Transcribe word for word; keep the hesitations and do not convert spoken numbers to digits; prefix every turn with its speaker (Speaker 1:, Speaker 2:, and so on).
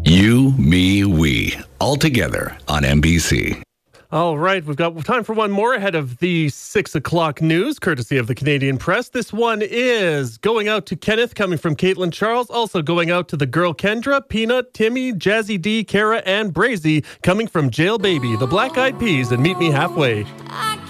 Speaker 1: You, me, we, all together on N B C.
Speaker 2: All right, we've got time for one more ahead of the six o'clock news, courtesy of the Canadian Press. This one is going out to Kenneth, coming from Caitlin Charles. Also going out to the girl Kendra, Peanut, Timmy, Jazzy D, Kara, and Brazy, coming from Jail Baby, the Black Eyed Peas, and Meet Me Halfway.
Speaker 3: I